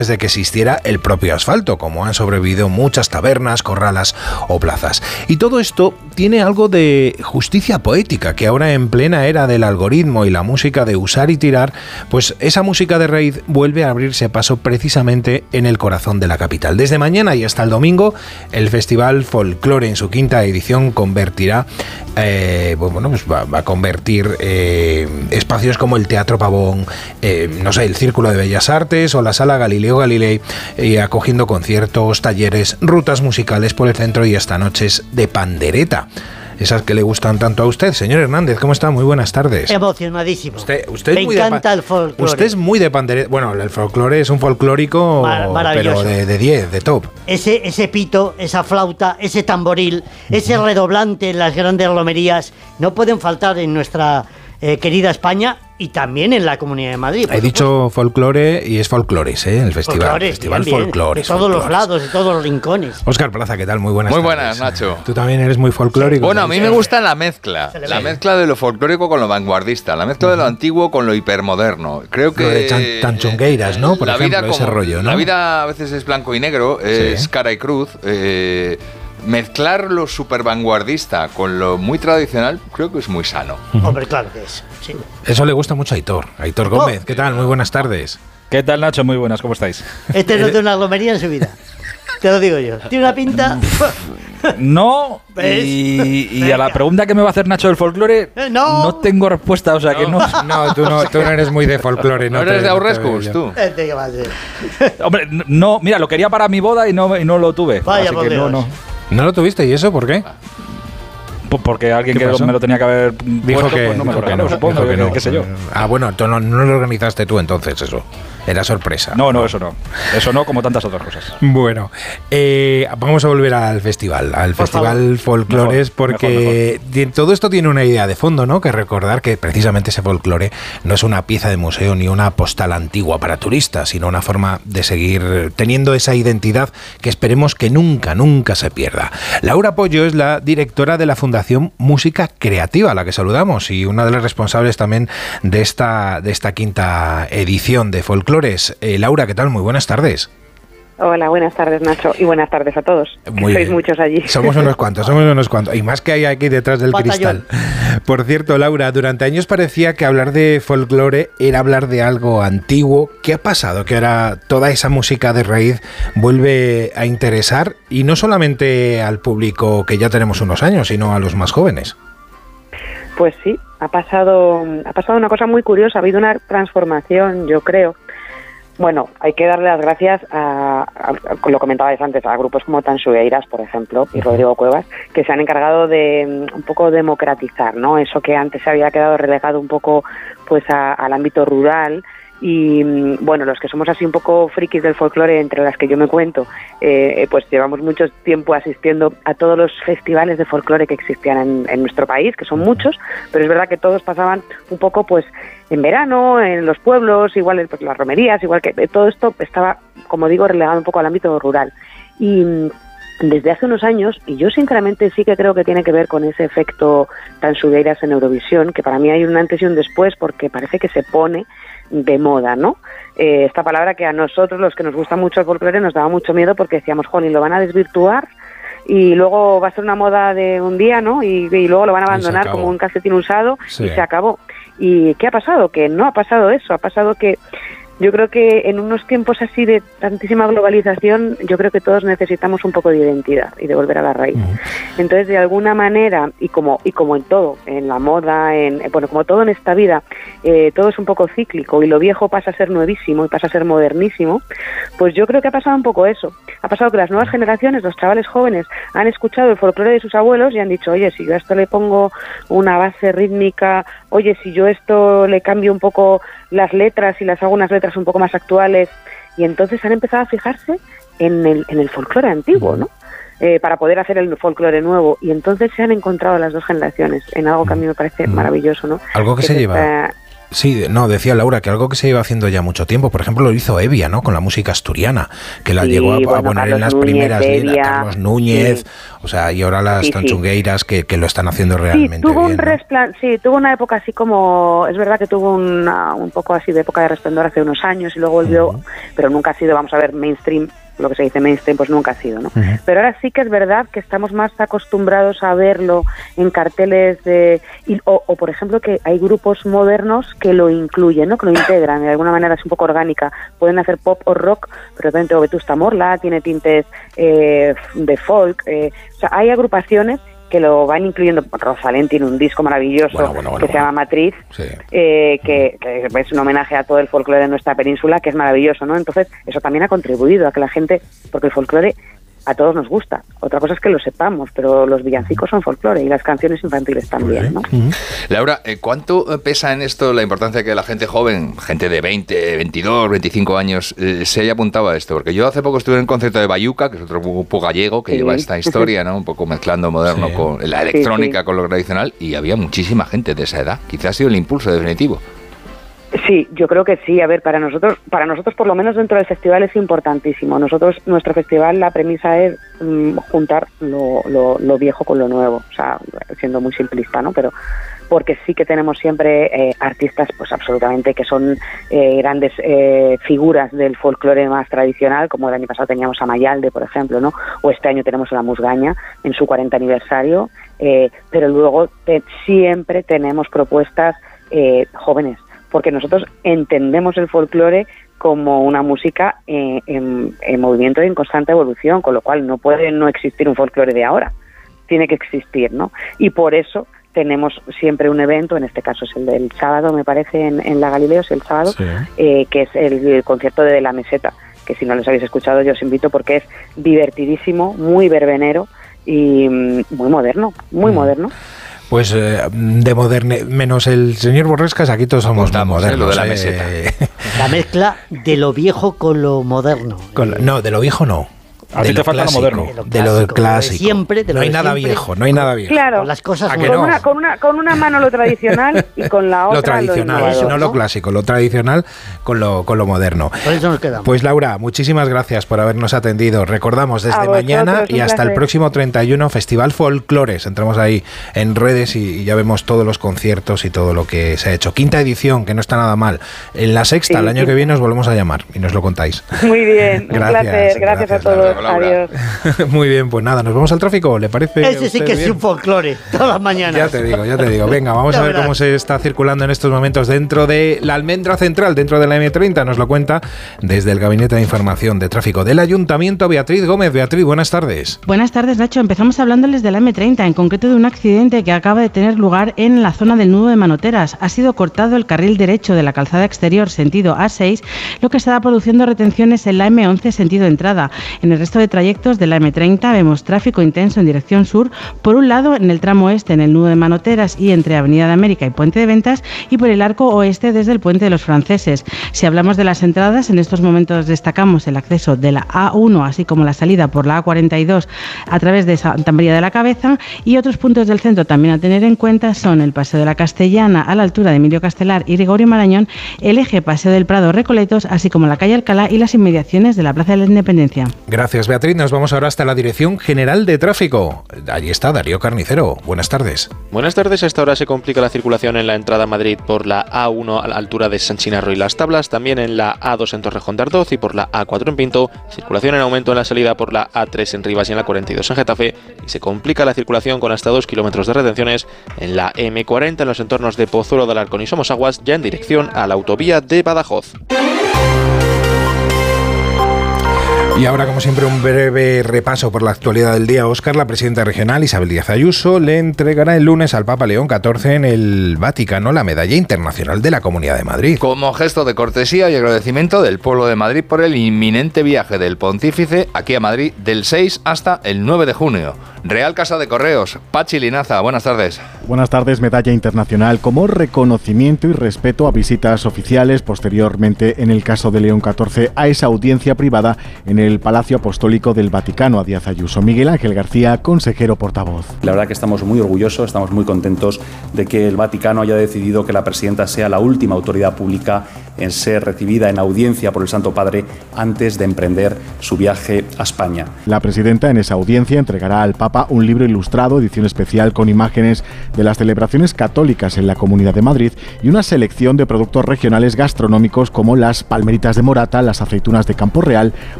desde que existiera el propio asfalto, como han sobrevivido muchas tabernas, corralas o plazas. Y todo esto tiene algo de justicia poética, que ahora en plena era del algoritmo y la música de usar y tirar, pues esa música de raíz vuelve a abrirse paso precisamente en el corazón de la capital. Desde mañana y hasta el domingo, el Festival Folklore en su 5ª edición convertirá, va a convertir espacios como el Teatro Pavón, el Círculo de Bellas Artes o la Sala Galileo Galilei, acogiendo conciertos, talleres, rutas musicales por el centro y hasta noches de pandereta. Esas que le gustan tanto a usted. Señor Hernández, ¿cómo está? Muy buenas tardes. Emocionadísimo. Usted me encanta el folclore. Usted es muy de pandereta. Bueno, el folclore es un folclórico, pero de 10, de top. Ese pito, esa flauta, ese tamboril, ese redoblante en las grandes romerías, no pueden faltar en nuestra querida España y también en la Comunidad de Madrid. He dicho folclore y es folclores, el festival. Festival Folclores. De todos los lados, de todos los rincones. Óscar Plaza, ¿qué tal? Muy buenas tardes. Muy buenas, Nacho. Tú también eres muy folclórico. Bueno, a mí me gusta la mezcla. La mezcla de lo folclórico con lo vanguardista. La mezcla de lo antiguo con lo hipermoderno. Creo que... Lo de Tanchongueiras, ¿no? Por ejemplo, ese rollo, ¿no? La vida a veces es blanco y negro, es cara y cruz. Mezclar lo super vanguardista con lo muy tradicional creo que es muy sano. Hombre, claro que es. Sí. Eso le gusta mucho a Aitor Gómez. ¿Qué tal? Muy buenas tardes. ¿Qué tal, Nacho? Muy buenas, ¿cómo estáis? Este no tiene una romería en su vida. Te lo digo yo. Tiene una pinta... No, y a la pregunta que me va a hacer Nacho del folclore, no tengo respuesta, o sea que no. No, tú no eres muy de folclore. ¿No eres de Aurrescus, tú? Hombre, no, mira, lo quería para mi boda y no lo tuve. Vaya, así por que Dios. ¿No lo tuviste? ¿Y eso por qué? Porque alguien que me lo tenía que haber dijo puesto, que pues no me lo dijo que no, supongo, dijo que no. qué sé yo. Ah, bueno, no lo organizaste tú entonces, eso. Era sorpresa. No, eso no. Eso no, como tantas otras cosas. Bueno, vamos a volver al festival, Festival Folclores, porque mejor. Todo esto tiene una idea de fondo, ¿no? Que recordar que precisamente ese folclore no es una pieza de museo ni una postal antigua para turistas, sino una forma de seguir teniendo esa identidad que esperemos que nunca se pierda. Laura Pollo es la directora de la Fundación Música Creativa, a la que saludamos, y una de las responsables también de esta 5ª edición de Folclore. Laura, ¿qué tal? Muy buenas tardes. Hola, buenas tardes, Nacho, y buenas tardes a todos. Sois muchos allí. Somos unos cuantos, y más que hay aquí detrás del cristal. Por cierto, Laura, durante años parecía que hablar de folclore era hablar de algo antiguo. ¿Qué ha pasado? Que ahora toda esa música de raíz vuelve a interesar, y no solamente al público que ya tenemos unos años, sino a los más jóvenes. Pues sí, ha pasado una cosa muy curiosa, ha habido una transformación, yo creo. Bueno, hay que darle las gracias lo comentabais antes, a grupos como Tanxugueiras, por ejemplo, y Rodrigo Cuevas, que se han encargado de un poco democratizar, ¿no? Eso que antes se había quedado relegado un poco pues al ámbito rural. Y bueno, los que somos así un poco frikis del folclore, entre las que yo me cuento, pues llevamos mucho tiempo asistiendo a todos los festivales de folclore que existían en nuestro país, que son muchos, pero es verdad que todos pasaban un poco pues en verano, en los pueblos, igual pues las romerías, igual que todo esto estaba, como digo, relegado un poco al ámbito rural. Y desde hace unos años, y yo sinceramente sí que creo que tiene que ver con ese efecto Tanxugueiras en Eurovisión, que para mí hay un antes y un después, porque parece que se pone de moda, ¿no? Esta palabra que a nosotros, los que nos gusta mucho el folclore, nos daba mucho miedo porque decíamos, jolín, lo van a desvirtuar y luego va a ser una moda de un día, ¿no? Y luego lo van a abandonar como un calcetín usado y se acabó. ¿Y qué ha pasado? Que no ha pasado eso, ha pasado que yo creo que en unos tiempos así de tantísima globalización, yo creo que todos necesitamos un poco de identidad y de volver a la raíz. Entonces, de alguna manera, y como en todo, en la moda, como todo en esta vida, todo es un poco cíclico y lo viejo pasa a ser nuevísimo y pasa a ser modernísimo, pues yo creo que ha pasado un poco eso. Ha pasado que las nuevas generaciones, los chavales jóvenes, han escuchado el folclore de sus abuelos y han dicho, oye, si yo a esto le pongo una base rítmica, oye, si yo a esto le cambio un poco las letras y las hago unas letras un poco más actuales, y entonces han empezado a fijarse en el folclore antiguo, ¿no? Para poder hacer el folclore nuevo, y entonces se han encontrado las dos generaciones en algo que a mí me parece maravilloso, ¿no? Algo que se lleva Sí, no, decía Laura que algo que se iba haciendo ya mucho tiempo, por ejemplo, lo hizo Evia, ¿no? Con la música asturiana, que la llegó a poner Carlos en las Núñez, primeras líneas, Evia, Carlos Núñez, o sea, y ahora las Tanchungueiras que lo están haciendo realmente tuvo bien. Tuvo una época así como, es verdad que tuvo un poco así de época de resplendor hace unos años y luego volvió, pero nunca ha sido, vamos a ver, mainstream. Lo que se dice mainstream pues nunca ha sido, ¿no? Pero ahora sí que es verdad que estamos más acostumbrados a verlo en carteles o por ejemplo que hay grupos modernos que lo incluyen, ¿no? Que lo integran, de alguna manera es un poco orgánica, pueden hacer pop o rock, pero de repente Vetusta Morla tiene tintes de folk, o sea, hay agrupaciones que lo van incluyendo. Rosalén tiene un disco maravilloso que se llama Matriz, que es un homenaje a todo el folclore de nuestra península, que es maravilloso, ¿no? Entonces, eso también ha contribuido a que la gente, porque el folclore a todos nos gusta. Otra cosa es que lo sepamos, pero los villancicos son folclore y las canciones infantiles también, ¿no? Laura, ¿cuánto pesa en esto la importancia de que la gente joven, gente de 20, 22, 25 años, se haya apuntado a esto? Porque yo hace poco estuve en un concierto de Bayuca, que es otro grupo gallego que lleva esta historia, ¿no? Un poco mezclando moderno con la electrónica con lo tradicional, y había muchísima gente de esa edad. Quizás ha sido el impulso definitivo. Sí, yo creo que sí. A ver, para nosotros por lo menos dentro del festival es importantísimo. Nuestro festival, la premisa es juntar lo viejo con lo nuevo, o sea, siendo muy simplista, ¿no? Pero porque sí que tenemos siempre artistas, pues absolutamente, que son grandes figuras del folclore más tradicional, como el año pasado teníamos a Mayalde, por ejemplo, ¿no? O este año tenemos a La Musgaña en su 40 aniversario, pero luego siempre tenemos propuestas jóvenes, porque nosotros entendemos el folclore como una música en movimiento y en constante evolución, con lo cual no puede no existir un folclore de ahora, tiene que existir, ¿no? Y por eso tenemos siempre un evento, en este caso es el del sábado, me parece, en la Galileo, es el sábado, que es el concierto de La Meseta, que si no los habéis escuchado yo os invito porque es divertidísimo, muy verbenero y muy moderno, muy moderno. Pues de moderne, menos el señor Borrescas, aquí todos somos muy modernos. Lo de La Meseta. La mezcla de lo viejo con lo moderno. No, de lo viejo no. A ti te falta lo moderno. De lo clásico. Siempre, no hay nada viejo, no hay nada viejo. Claro, con las cosas con una mano lo tradicional y con la otra lo tradicional, innovador, no lo clásico, lo tradicional con lo moderno. Por eso nos quedamos. Pues Laura, muchísimas gracias por habernos atendido. Recordamos desde mañana y hasta el próximo 31 Festival Folclores. Entramos ahí en redes y ya vemos todos los conciertos y todo lo que se ha hecho. 5ª edición, que no está nada mal. En la 6ª, el año que viene, os volvemos a llamar y nos lo contáis. Muy bien, un placer. Gracias a todos. Adiós. Muy bien, pues nada, nos vamos al tráfico, ¿le parece? Ese sí que es un folclore, todas las mañanas. Ya te digo. Venga, vamos a ver cómo se está circulando en estos momentos dentro de la Almendra Central, dentro de la M30. Nos lo cuenta desde el Gabinete de Información de Tráfico del Ayuntamiento, Beatriz Gómez. Beatriz, buenas tardes. Buenas tardes, Nacho. Empezamos hablándoles de la M30, en concreto de un accidente que acaba de tener lugar en la zona del nudo de Manoteras. Ha sido cortado el carril derecho de la calzada exterior sentido A6, lo que está produciendo retenciones en la M11 sentido entrada. En el resto de trayectos de la M30 vemos tráfico intenso en dirección sur, por un lado en el tramo este en el nudo de Manoteras y entre Avenida de América y Puente de Ventas, y por el arco oeste desde el Puente de los Franceses. Si hablamos de las entradas, en estos momentos destacamos el acceso de la A1, así como la salida por la A42 a través de Santa María de la Cabeza, y otros puntos del centro también a tener en cuenta son el Paseo de la Castellana a la altura de Emilio Castelar y Gregorio Marañón, el eje Paseo del Prado Recoletos, así como la calle Alcalá y las inmediaciones de la Plaza de la Independencia. Gracias, Beatriz. Nos vamos ahora hasta la Dirección General de Tráfico. Allí está Darío Carnicero. Buenas tardes. Buenas tardes. A esta hora se complica la circulación en la entrada a Madrid por la A1 a la altura de San Chinarro y Las Tablas, también en la A2 en Torrejón de Ardoz y por la A4 en Pinto. Circulación en aumento en la salida por la A3 en Rivas y en la 42 en Getafe. Y se complica la circulación con hasta 2 kilómetros de retenciones en la M40 en los entornos de Pozuelo de Alarcón y Somosaguas, ya en dirección a la autovía de Badajoz. Y ahora, como siempre, un breve repaso por la actualidad del día. Óscar, la presidenta regional Isabel Díaz Ayuso le entregará el lunes al Papa León XIV en el Vaticano la Medalla Internacional de la Comunidad de Madrid. Como gesto de cortesía y agradecimiento del pueblo de Madrid por el inminente viaje del pontífice aquí a Madrid del 6 hasta el 9 de junio. Real Casa de Correos, Pachi Linaza, buenas tardes. Buenas tardes. Medalla Internacional como reconocimiento y respeto a visitas oficiales, posteriormente en el caso de León XIV a esa audiencia privada en el el Palacio Apostólico del Vaticano a Díaz Ayuso. Miguel Ángel García, consejero portavoz. La verdad que estamos muy orgullosos, estamos muy contentos de que el Vaticano haya decidido que la presidenta sea la última autoridad pública en ser recibida en audiencia por el Santo Padre antes de emprender su viaje a España. La presidenta en esa audiencia entregará al Papa un libro ilustrado, edición especial con imágenes de las celebraciones católicas en la Comunidad de Madrid y una selección de productos regionales gastronómicos como las palmeritas de Morata, las aceitunas de Campo Real